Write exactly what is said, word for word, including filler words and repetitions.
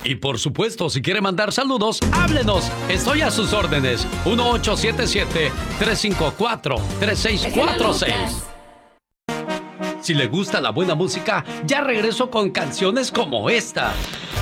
Y por supuesto, si quiere mandar saludos, háblenos. Estoy a sus órdenes. uno ocho siete siete, tres cinco cuatro, tres seis cuatro seis. Si le gusta la buena música, ya regreso con canciones como esta.